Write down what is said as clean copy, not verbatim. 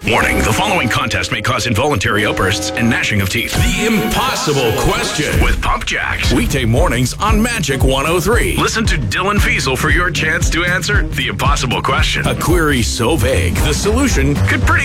Warning, the following contest may cause involuntary outbursts and gnashing of teeth. The Impossible Question With Pump Jacks. Weekday mornings on Magic 103. Listen to Dylan Fiesel for your chance to answer the impossible question. A query so vague, the solution Could pretty